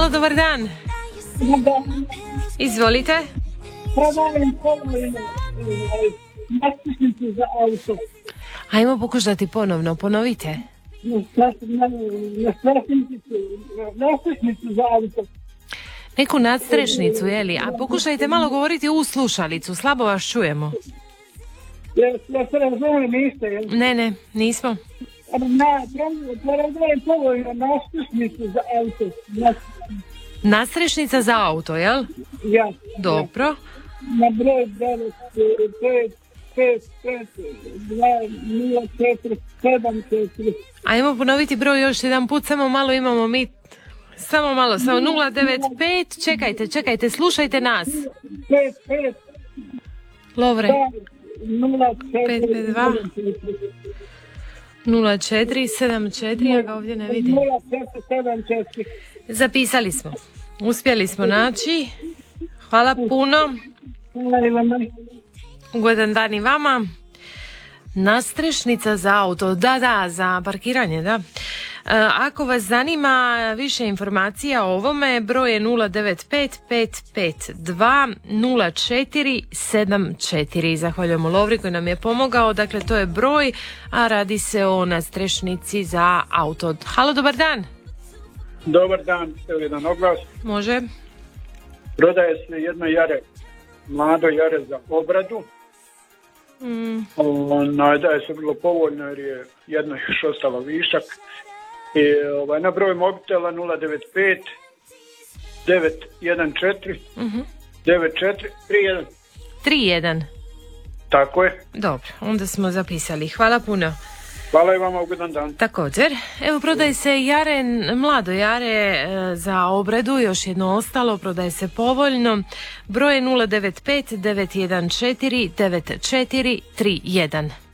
Halo, dobar dan. Izvolite. Prodajem nastišnicu za auto. Ajmo pokušati ponovno, ponovite. Nastišnicu za auto. Neku nadstrešnicu, jeli? A pokušajte malo govoriti u slušalicu, slabo vas čujemo. Ja se razumijem, niste, jel? Ne, nismo. Prodajem povoljno nastišnicu za auto. Nadstrešnica za auto, jel? Ja. Dobro. Na broj 955520474. Ajmo ponoviti broj još jedan put, samo malo imamo mi. Samo malo, samo 095, čekajte, slušajte nas. 55 Lovre. 552 0474, ja ga ovdje ne vidim. 0474. Zapisali smo. Uspjeli smo naći. Hvala puno. Hvala i vama. Ugodan dan i vama. Nadstrešnica za auto. Da, za parkiranje, da. Ako vas zanima više informacija o ovome, broj je 095-552-0474. Zahvaljujemo Lovri koji nam je pomogao. Dakle, to je broj, a radi se o nadstrešnici za auto. Halo, dobar dan. Dobar dan, evo jedan oglas. Može. Prodaje se jedno jare, mlado jare za obradu. Daje se vrlo povoljno jer je jedno još ostalo višak. I na broj mobitela 095 914 9431. 3-1. Tako je. Dobro, onda smo zapisali. Hvala puno. Hvala i vama, ugodan dan. Također, evo prodaje se jare, mlado jare za obradu, još jedno ostalo, prodaje se povoljno. Broj je 095 914 9431.